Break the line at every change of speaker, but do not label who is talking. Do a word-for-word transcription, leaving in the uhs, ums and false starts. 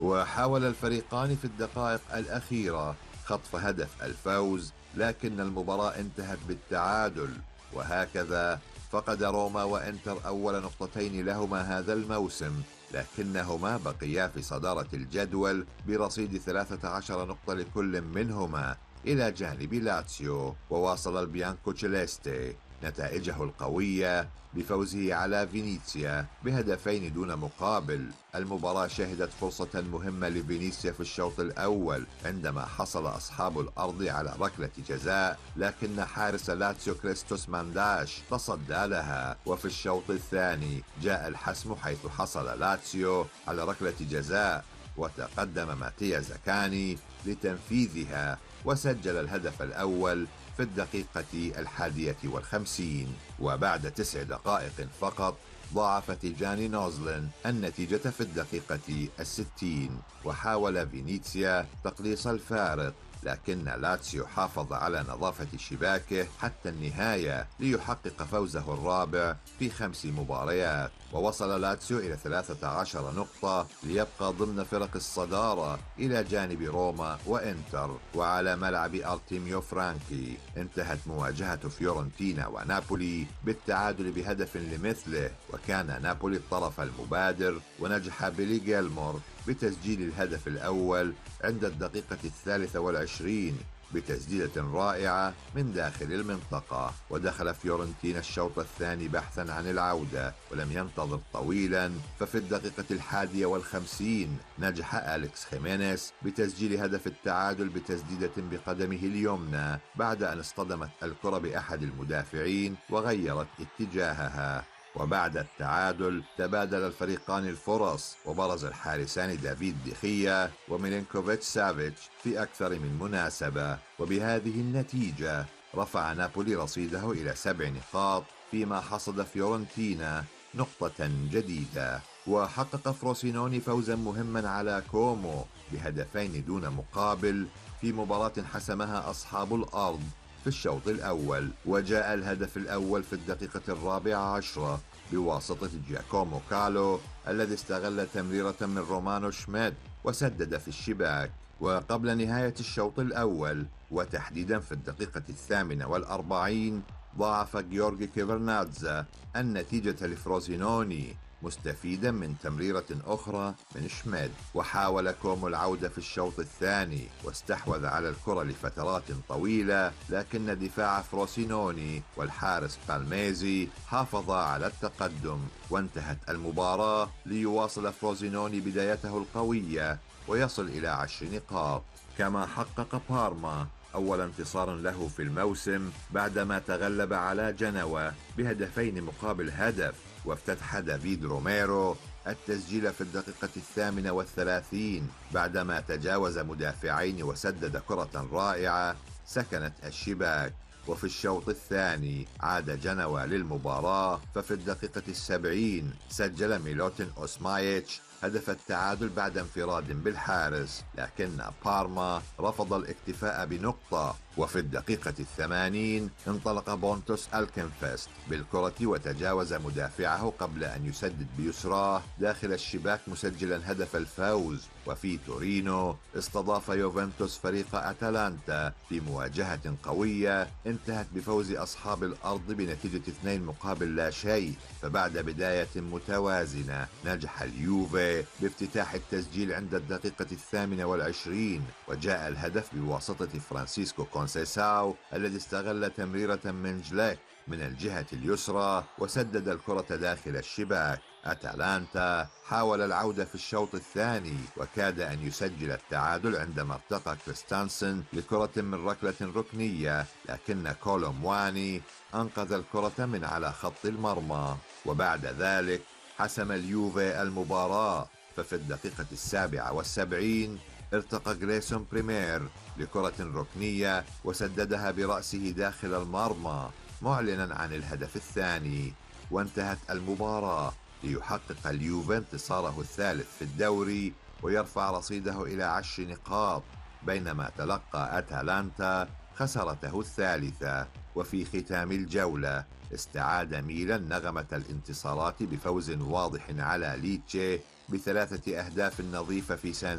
وحاول الفريقان في الدقائق الأخيرة خطف هدف الفوز، لكن المباراة انتهت بالتعادل. وهكذا فقد روما وإنتر أول نقطتين لهما هذا الموسم، لكنهما بقيا في صدارة الجدول برصيد ثلاثة عشر نقطة لكل منهما، إلى جانب لاتسيو. وواصل البيانكو تشيليستي نتائجه القوية بفوزه على فينيسيا بهدفين دون مقابل. المباراة شهدت فرصة مهمة لفينيسيا في الشوط الأول عندما حصل أصحاب الأرض على ركلة جزاء، لكن حارس لاتسيو كريستوس مانداش تصدى لها. وفي الشوط الثاني جاء الحسم، حيث حصل لاتسيو على ركلة جزاء وتقدم ماتيا زكاني لتنفيذها، وسجل الهدف الأول في الدقيقة الحادية والخمسين. وبعد تسع دقائق فقط ضاعف تيجاني نوزلن النتيجة في الدقيقة الستين، وحاول فينيسيا تقليص الفارق، لكن لاتسيو حافظ على نظافة شباكه حتى النهاية ليحقق فوزه الرابع في خمس مباريات. ووصل لاتسيو إلى ثلاثة عشر نقطة ليبقى ضمن فرق الصدارة إلى جانب روما وإنتر. وعلى ملعب أرتيميو فرانكي انتهت مواجهة فيورنتينا ونابولي بالتعادل بهدف لمثله، وكان نابولي الطرف المبادر، ونجح بيلي جيلمور بتسجيل الهدف الأول عند الدقيقة الثالثة والعشرين بتسديدة رائعة من داخل المنطقة. ودخل فيورنتينا الشوط الثاني بحثا عن العودة، ولم ينتظر طويلا، ففي الدقيقة الحادية والخمسين نجح أليكس خيمينيز بتسجيل هدف التعادل بتسديدة بقدمه اليمنى بعد أن اصطدمت الكرة بأحد المدافعين وغيرت اتجاهها. وبعد التعادل تبادل الفريقان الفرص، وبرز الحارسان دافيد ديخيا وميلينكوفيتش سافيتش في أكثر من مناسبة. وبهذه النتيجة رفع نابولي رصيده إلى سبع نقاط، فيما حصد فيورنتينا نقطة جديدة. وحقق فروسينوني فوزا مهما على كومو بهدفين دون مقابل في مباراة حسمها أصحاب الأرض في الشوط الأول. وجاء الهدف الأول في الدقيقة الرابعة عشرة بواسطة جياكومو كالو، الذي استغل تمريرة من رومانو شميد وسدد في الشباك. وقبل نهاية الشوط الأول، وتحديدا في الدقيقة الثامنة والأربعين، ضاعف جيورجي كيفرناتزا النتيجة لفروزينوني مستفيدا من تمريرة أخرى من شميد. وحاول كومو العودة في الشوط الثاني واستحوذ على الكرة لفترات طويلة، لكن دفاع فروسينوني والحارس بالميزي حافظ على التقدم، وانتهت المباراة ليواصل فروسينوني بدايته القوية ويصل إلى عشر نقاط. كما حقق بارما أول انتصار له في الموسم بعدما تغلب على جنوة بهدفين مقابل هدف. وافتتح دافيد روميرو التسجيل في الدقيقة الثامنة والثلاثين بعدما تجاوز مدافعين وسدد كرة رائعة سكنت الشباك. وفي الشوط الثاني عاد جنوة للمباراة، ففي الدقيقة السبعين سجل ميلوتين أوسمايتش هدف التعادل بعد انفراد بالحارس، لكن بارما رفض الاكتفاء بنقطة. وفي الدقيقة الثمانين انطلق بونتوس ألكنفست بالكرة وتجاوز مدافعه قبل أن يسدد بيسراه داخل الشباك مسجلا هدف الفوز. وفي تورينو استضاف يوفنتوس فريق أتلانتا في مواجهة قوية انتهت بفوز أصحاب الأرض بنتيجة اثنين مقابل لا شيء. فبعد بداية متوازنة نجح اليوفي بافتتاح التسجيل عند الدقيقة الثامنة والعشرين، وجاء الهدف بواسطة فرانسيسكو كونسيساو الذي استغل تمريرة من جليك من الجهة اليسرى وسدد الكرة داخل الشباك. أتلانتا حاول العودة في الشوط الثاني وكاد أن يسجل التعادل عندما ارتقى كريستانسن لكرة من ركلة ركنية، لكن كولو مواني أنقذ الكرة من على خط المرمى. وبعد ذلك حسم اليوفي المباراة، ففي الدقيقة السابعة والسبعين ارتقى جريسون بريمير لكرة ركنية وسددها برأسه داخل المرمى معلنا عن الهدف الثاني. وانتهت المباراة ليحقق اليوفي انتصاره الثالث في الدوري ويرفع رصيده إلى عشر نقاط، بينما تلقى أتلانتا خسارته الثالثة. وفي ختام الجولة استعاد ميلان نغمة الانتصارات بفوز واضح على ليتشي بثلاثة أهداف نظيفة في سان